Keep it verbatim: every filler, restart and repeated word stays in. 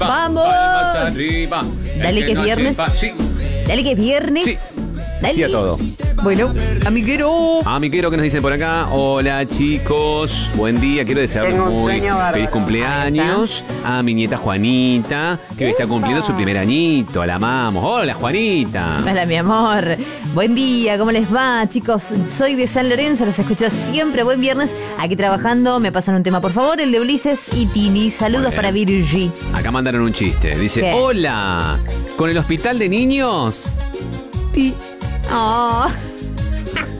¡Vamos! Palmas arriba. Dale que es viernes. Sí. Dale que es viernes. Sí. Dale. Sí a todo. Bueno, amiguero. Amiguero que nos dice por acá. Hola chicos, buen día. Quiero desearles Tengo un muy sueño bárbaro. feliz cumpleaños a mi nieta Juanita, que hoy está cumpliendo su primer añito. La amamos. Hola Juanita. Hola, mi amor. Buen día, ¿cómo les va, chicos? Soy de San Lorenzo, los escucho siempre. Buen viernes. Aquí trabajando. Me pasan un tema, por favor. El de Ulises y Tini. Saludos para Virgi. Acá mandaron un chiste. Dice, ¿qué? hola, ¿con el hospital de niños? Ti. Oh.